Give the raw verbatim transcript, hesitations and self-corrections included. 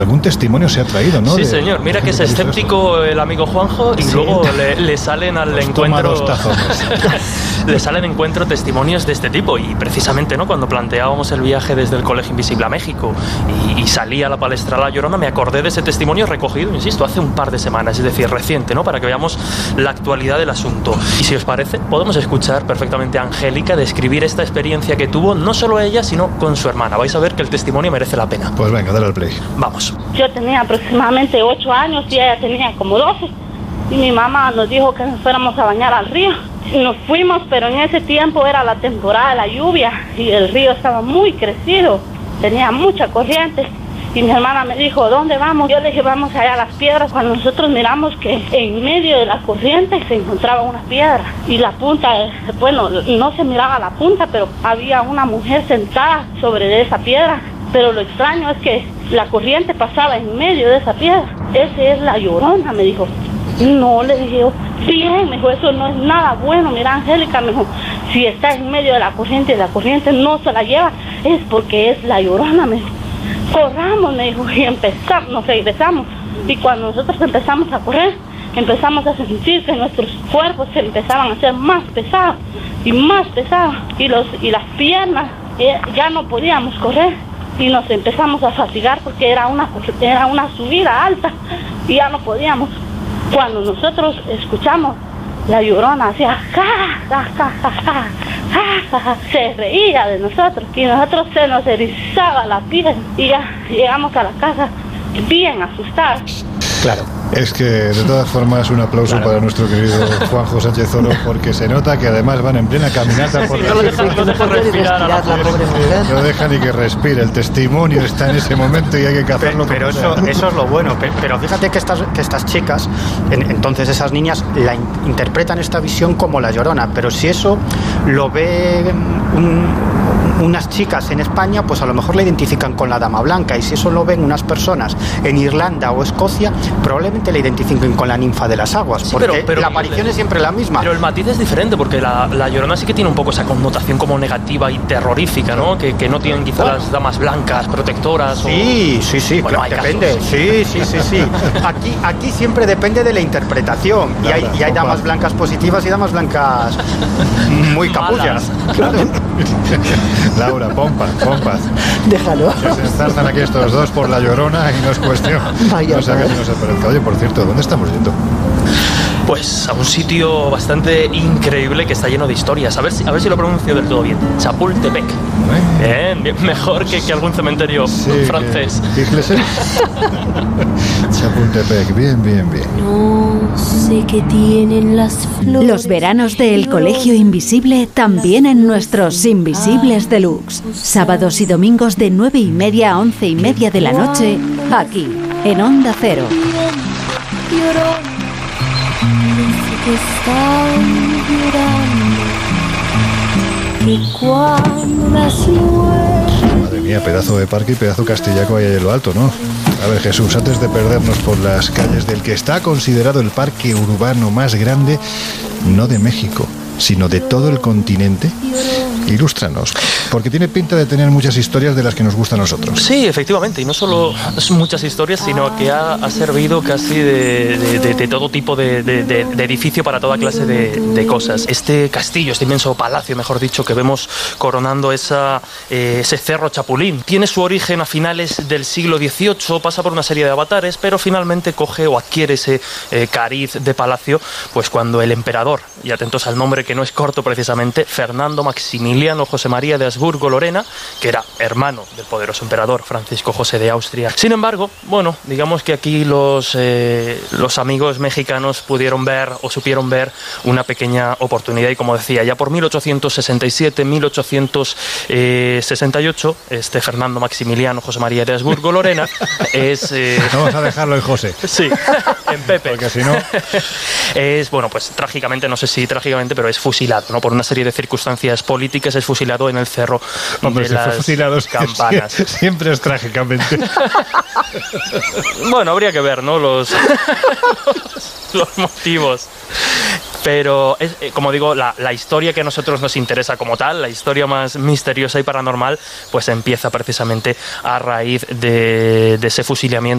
Algún testimonio se ha traído, ¿no? Sí, de, señor. Mira que es escéptico el amigo Juanjo y sí. luego le, le salen al Pues encuentro dos le salen encuentro testimonios de este tipo. Y precisamente, ¿no?, cuando planteábamos el viaje desde el Colegio Invisible a México y, y salía a la palestra La Llorona, me acordé de ese testimonio recogido, insisto, hace un par de semanas, es decir, reciente, ¿no?, para que veamos la actualidad del asunto. Y si os parece, podemos escuchar perfectamente a Angélica describir esta experiencia que tuvo, no solo ella, sino con su hermana. Vais a ver que el testimonio merece la pena. Pues venga, dale al play. Vamos. Yo tenía aproximadamente ocho años y ella tenía como doce. Y mi mamá nos dijo que nos fuéramos a bañar al río. Nos fuimos, pero en ese tiempo era la temporada de la lluvia y el río estaba muy crecido. Tenía mucha corriente. Y mi hermana me dijo, ¿dónde vamos? Yo le dije, vamos allá a las piedras. Cuando nosotros miramos que en medio de la corriente se encontraba una piedra. Y la punta, bueno, no se miraba la punta, pero había una mujer sentada sobre esa piedra. Pero lo extraño es que la corriente pasaba en medio de esa piedra. Esa es la Llorona, me dijo. No, le dije yo, bien, me dijo, eso no es nada bueno. Mira, Angélica, me dijo, si está en medio de la corriente y la corriente no se la lleva, es porque es la Llorona, me dijo. Corramos, me dijo, y empezamos, nos regresamos. Y cuando nosotros empezamos a correr, empezamos a sentir que nuestros cuerpos se empezaban a hacer más pesados y más pesados. Y, los, y las piernas eh, ya no podíamos correr. Y nos empezamos a fatigar porque era una, era una subida alta y ya no podíamos. Cuando nosotros escuchamos la Llorona hacía ja, ja, ja, ja, ja, ja, ja, se reía de nosotros y nosotros se nos erizaba la piel y ya llegamos a la casa bien asustados. Claro. Es que, de todas formas, un aplauso claro. para nuestro querido Juanjo Sánchez Oro, porque se nota que además van en plena caminata por sí, la no, deja, no deja respirar a la pobre mujer. No deja ni que respire, el testimonio está en ese momento y hay que cazarlo. Pero, pero eso, eso es lo bueno. Pero, pero fíjate que estas, que estas chicas, en, entonces esas niñas, la in, interpretan esta visión como la Llorona. Pero si eso lo ve un, unas chicas en España, pues a lo mejor la identifican con la Dama Blanca. Y si eso lo ven unas personas en Irlanda o Escocia, probablemente la identifiquen con la ninfa de las aguas, sí, porque pero, pero, la aparición es siempre la misma. Pero el matiz es diferente, porque la, la Llorona sí que tiene un poco esa connotación como negativa y terrorífica, ¿no? Que, que no tienen quizá bueno. las damas blancas protectoras. Sí, o... sí, sí, bueno, claro, depende. Casos. Sí, sí, sí, sí. Aquí, aquí siempre depende de la interpretación. Y hay, y hay damas blancas positivas y damas blancas muy capullas. Claro. Laura, pompa, pompa. Déjalo. Que se estarzan aquí estos dos por la Llorona y no es cuestión. Vaya, no sé que no se parezca. Oye, por cierto, ¿dónde estamos yendo? Pues a un sitio bastante increíble que está lleno de historias. A ver si, a ver si lo pronuncio del todo bien. Chapultepec. ¿Eh? Bien, bien, mejor que, que algún cementerio sí, francés. Chapultepec, bien, bien, bien. No sé qué tienen las flores. Los veranos del Colegio Invisible también en nuestros Invisibles Deluxe. Sábados y domingos de nueve y media a once y media de la noche, aquí, en Onda Cero. Que están llorando, que cuando las mujeres... Madre mía, pedazo de parque y pedazo castellaco ahí en lo alto, ¿no? A ver, Jesús, antes de perdernos por las calles del que está considerado el parque urbano más grande, no de México, sino de todo el continente, ilústranos, porque tiene pinta de tener muchas historias de las que nos gustan a nosotros. Sí, efectivamente, y no solo muchas historias, sino que ha, ha servido casi de, de, de, de todo tipo de, de, de, de edificio para toda clase de, de cosas. Este castillo, este inmenso palacio, mejor dicho, que vemos coronando esa, eh, ese cerro Chapulín, tiene su origen a finales del siglo dieciocho, pasa por una serie de avatares, pero finalmente coge o adquiere ese eh, cariz de palacio, pues cuando el emperador, y atentos al nombre que no es corto precisamente, Fernando Maximiliano José María de Habsburgo-Lorena, que era hermano del poderoso emperador Francisco José de Austria. Sin embargo, bueno, digamos que aquí los, eh, los amigos mexicanos pudieron ver o supieron ver una pequeña oportunidad y, como decía, ya por mil ochocientos sesenta y siete, mil ochocientos sesenta y ocho, este Fernando Maximiliano José María de Habsburgo-Lorena es... Eh, Vamos a dejarlo en José. Sí, en Pepe. Porque si no... Es, bueno, pues trágicamente, no sé si trágicamente, pero es fusilado, ¿no? Por una serie de circunstancias políticas es fusilado en el cerro Hombre, de las fusilados Campanas. Siempre es trágicamente. Bueno, habría que ver, ¿no? Los, los, los motivos. Pero, es, como digo, la, la historia que a nosotros nos interesa como tal, la historia más misteriosa y paranormal, pues empieza precisamente a raíz de, de ese fusilamiento